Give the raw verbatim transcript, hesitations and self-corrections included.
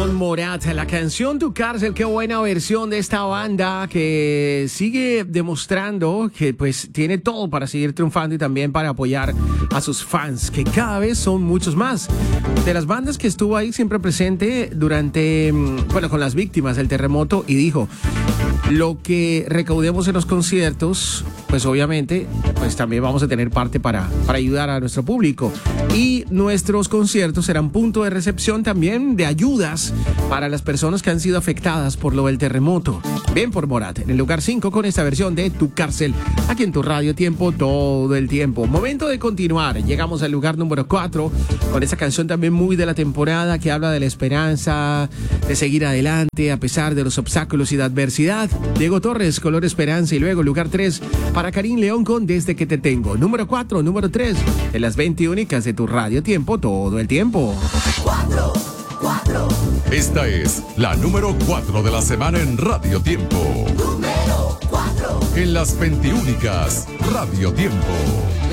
con Morat, la canción Tu Cárcel. Qué buena versión de esta banda que sigue demostrando que pues tiene todo para seguir triunfando y también para apoyar a sus fans, que cada vez son muchos más. De las bandas que estuvo ahí siempre presente durante, bueno, con las víctimas del terremoto, y dijo: lo que recaudemos en los conciertos, pues obviamente, pues también vamos a tener parte para, para ayudar a nuestro público. Y nuestros conciertos serán punto de recepción también de ayudas para las personas que han sido afectadas por lo del terremoto. Bien por Morat, en el lugar cinco con esta versión de Tu Cárcel, aquí en tu Radio Tiempo todo el tiempo. Momento de continuar, llegamos al lugar número cuatro con esta canción también muy de la temporada, que habla de la esperanza, de seguir adelante a pesar de los obstáculos y de adversidad. Diego Torres, Color Esperanza. Y luego lugar tres para Karim León con Desde que te tengo. Número cuatro, número tres en las veinte únicas de tu Radio Tiempo todo el tiempo. cuatro, cuatro. Esta es la número cuatro de la semana en Radio Tiempo. Número cuatro. En las veinte únicas Radio Tiempo.